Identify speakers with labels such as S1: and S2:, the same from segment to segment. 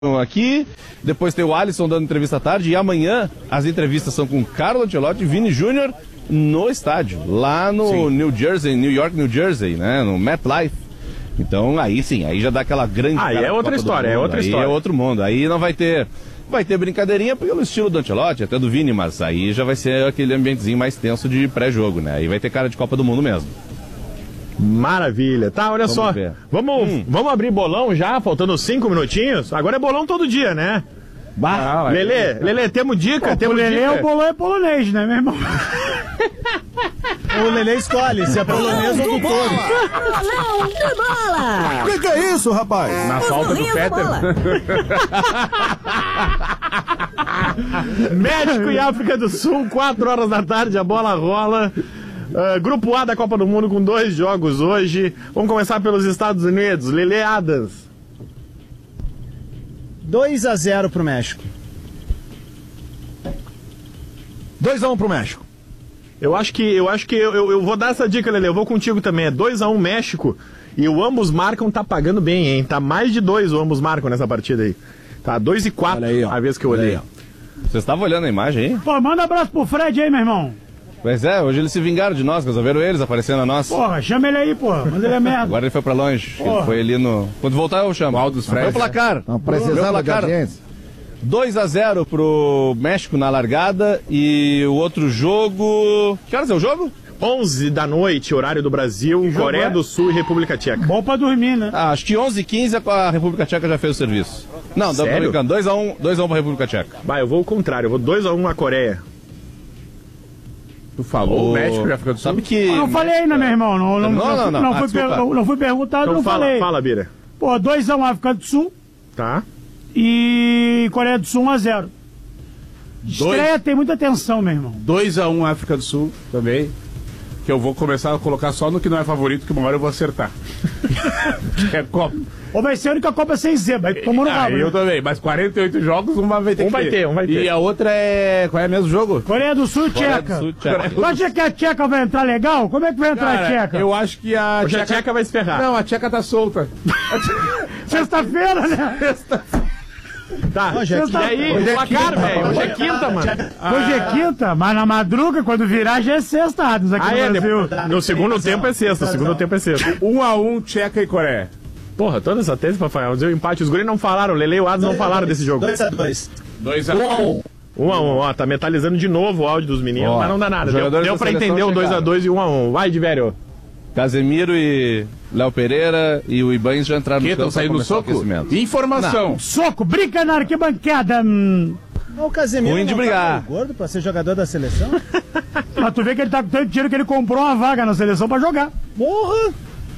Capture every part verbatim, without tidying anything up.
S1: aqui, depois tem o Alisson dando entrevista à tarde, e amanhã as entrevistas são com Carlo Ancelotti e Vini Júnior no estádio, lá no sim. New Jersey, New York, New Jersey, né, no MetLife. Então aí sim, aí já dá aquela grande...
S2: Aí é outra história, é outra
S1: aí
S2: história.
S1: é outro mundo, aí não vai ter... Vai ter brincadeirinha pelo estilo do Ancelotti, até do Vini, mas aí já vai ser aquele ambientezinho mais tenso de pré-jogo, né? Aí vai ter cara de Copa do Mundo mesmo.
S2: Maravilha. Tá, olha vamos só. Ver. Vamos, hum. vamos abrir bolão já, faltando cinco minutinhos. Agora é bolão todo dia, né? Bah, ah, Lelê, Lelê, temos dica? Pô, temos
S3: o Lelê
S2: dica.
S3: O bolão é polonês, né, meu irmão?
S4: O Lelê escolhe se é polonês ou do todo.
S5: Bolão de bola!
S4: O que, que é isso, rapaz?
S2: Na Os falta do Peter. México e África do Sul, quatro horas da tarde, a bola rola. Uh, grupo A da Copa do Mundo com dois jogos hoje. Vamos começar pelos Estados Unidos. Lelê Adams.
S4: dois a zero pro México.
S6: dois a um pro México.
S2: Eu acho que eu acho que eu, eu, eu vou dar essa dica, Lelê. Eu vou contigo também. É dois a um México. E o ambos marcam tá pagando bem, hein? Tá mais de dois o ambos marcam nessa partida aí. Tá dois e quatro a vez que eu olhei.
S1: Você estava olhando a imagem aí?
S3: Pô, manda um abraço pro Fred aí, meu irmão.
S1: Pois é, hoje eles se vingaram de nós, resolveram eles aparecendo a nós.
S3: Porra, chama ele aí, porra, manda ele a merda.
S1: Agora ele foi pra longe, ele foi ali no... Quando voltar eu chamo.
S6: Qual dos Fred?
S1: Foi o placar.
S6: Não, precisando de audiência.
S1: dois a zero pro México na largada e o outro jogo... Que horas é o jogo?
S2: onze da noite, horário do Brasil, Coreia é? do Sul e República Tcheca.
S3: Bom pra dormir, né?
S1: Ah, acho que onze e quinze a República Tcheca já fez o serviço. Não, tô brincando, dois a um pra República Tcheca.
S2: Vai, eu vou ao contrário, eu vou dois a um a Coreia.
S6: Tu falou, o México já ficou do
S1: Sabe que...
S3: Eu não falei ainda, meu irmão. Não, não, não, não, não, não, fui, per... não fui perguntado,
S2: então
S3: não
S2: fala,
S3: falei.
S2: Fala, Bira.
S3: Pô, dois a um África do Sul.
S2: Tá.
S3: E Coreia do Sul um a zero. Estreia tem muita tensão, meu irmão.
S6: dois a um África do Sul também. Que eu vou começar a colocar só no que não é favorito, que uma hora eu vou acertar. Que é Copa.
S3: Ou vai ser a única Copa sem zebra, aí tomou no
S6: ah,
S3: rabo.
S6: Eu
S3: né?
S6: também, mas quarenta e oito jogos, uma vai ter
S2: um
S6: que
S2: vai
S6: ter.
S2: ter. Um vai ter,
S6: E a outra é... Qual é mesmo jogo?
S3: Coreia do Sul e Tcheca. Tu acha que a Tcheca vai entrar legal? Como é que vai entrar
S6: Cara,
S3: a Tcheca?
S6: Eu acho que a
S2: Tcheca... a Tcheca vai se ferrar.
S6: Não, a Tcheca tá solta.
S3: Sexta-feira, né?
S2: Sexta-feira. Tá,
S3: hoje é
S2: e aí,
S3: hoje
S2: é placar, velho. Hoje é quinta, mano.
S3: Ah. Hoje é quinta, mas na madruga, quando virar, já é sexta, aqui
S2: ah,
S3: no
S2: é,
S3: Brasil.
S2: No, no segundo tempo é sexta, no segundo tempo é sexta.
S6: Um a um, Tcheca e Coreia.
S2: Porra, toda essa tese, Rafael. Deu empate. Os guris não falaram, o Lele e o Adams não falaram desse jogo.
S4: dois a dois.
S6: dois a um.
S2: um a um, ó, tá metalizando de novo o áudio dos meninos, ó, mas não dá nada. Deu, deu pra entender o dois a dois e um a um. Vai, Diverio.
S1: Casemiro e Léo Pereira e o Ibanez já entraram
S6: no campo. Saindo no soco? Informação.
S3: Não. Soco, brinca na arquibancada. Hum.
S4: O Casemiro
S1: ruim de brigar.
S4: Tá gordo pra ser jogador da seleção?
S3: Mas tu vê que ele tá com tanto dinheiro que ele comprou uma vaga na seleção pra jogar.
S4: Porra!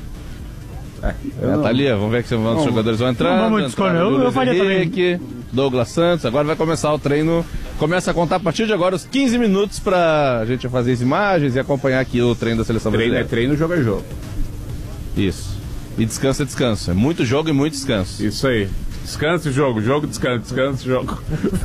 S1: É, é, tá ali, vamos ver que os jogadores vão entrar.
S3: Vamos escolher, eu, eu faria
S1: Henrique, também. Douglas Santos, agora vai começar o treino. Começa a contar a partir de agora os quinze minutos pra gente fazer as imagens e acompanhar aqui o treino da seleção
S6: treino
S1: brasileira.
S6: Treino é treino, jogo é jogo.
S1: Isso. E descanso é descanso. É muito jogo e muito descanso.
S6: Isso aí. Descanso, jogo, jogo, descanso, descanso, jogo.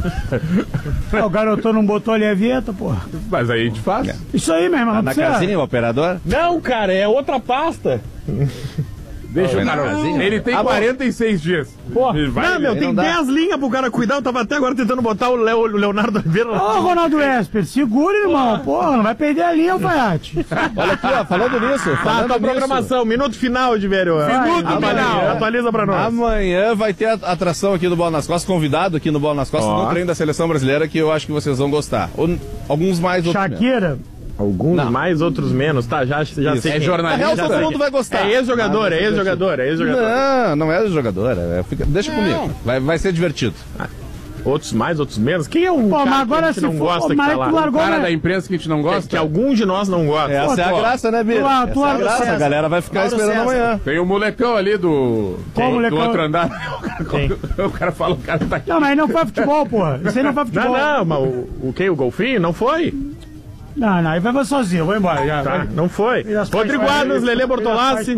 S3: Ah, o garotão não botou ali a vinheta, porra.
S6: Mas aí a gente faz.
S1: É.
S3: Isso aí, meu irmão.
S1: Tá na
S3: precisa...
S1: casinha, o operador?
S2: Não, cara, é outra pasta.
S6: Deixa oh, o cara. Ele tem ah, quarenta e seis dias.
S2: Porra. Vai, não, meu, tem dez linhas pro cara cuidar. Eu tava até agora tentando botar o, Leo, o Leonardo Oliveira.
S3: Ô, oh, Ronaldo Esper, segura, irmão. Porra, não vai perder a linha, Alfaiate.
S1: Olha aqui, ó, falando nisso.
S2: Tá, tua programação, minuto final, de velho. Minuto final. Atualiza pra nós.
S1: Amanhã vai ter a atração aqui no Bola nas Costas, convidado aqui no Bola nas Costas, oh. no treino da seleção brasileira, que eu acho que vocês vão gostar. Ou, alguns mais, outros
S3: Shakira.
S1: menos.
S2: Alguns não. mais, outros menos, tá? Já, já sei.
S6: É jornalista.
S1: Já todo mundo vai gostar.
S2: É ex-jogador, é ex-jogador, é ex-jogador.
S1: Não, não é ex-jogador. É, fica, deixa não. comigo. Vai, vai ser divertido. Ah.
S2: Outros mais, outros menos. Quem é o
S3: pô,
S2: cara
S3: agora
S2: que a gente não
S3: for,
S2: gosta
S3: pô,
S2: que tá lá?
S3: O
S6: cara
S3: né?
S6: da imprensa que a gente não gosta?
S2: É, que algum de nós não gosta.
S1: Essa pô, é a pô. graça, né, Bira?
S3: Essa
S1: é a graça. César. A galera vai ficar Mauro esperando César. amanhã.
S6: Tem o molecão ali do,
S3: Qual
S6: do,
S3: molecão?
S6: do outro andar. O cara, o cara fala, o cara tá aqui.
S3: Não, mas aí não foi futebol, porra. Isso aí não foi futebol.
S2: Não, não, mas o, o que? O golfinho? Não foi?
S3: Não, não, aí vai sozinho, vou embora. Já,
S2: tá,
S3: vai.
S2: Não foi. Rodrigo Adams, Lelê Bortolassi.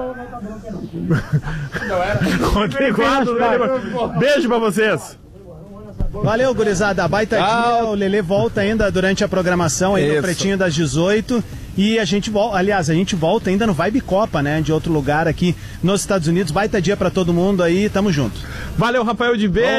S2: Rodrigo Adams, Lelê. Beijo pra vocês.
S4: Valeu, gurizada. Baita dia. O Lelê volta ainda durante a programação aí no Pretinho das dezoito. E a gente volta, aliás, a gente volta ainda no Vibe Copa, né? De outro lugar aqui nos Estados Unidos. Baita dia pra todo mundo aí, tamo junto.
S2: Valeu, Rafael de Velho.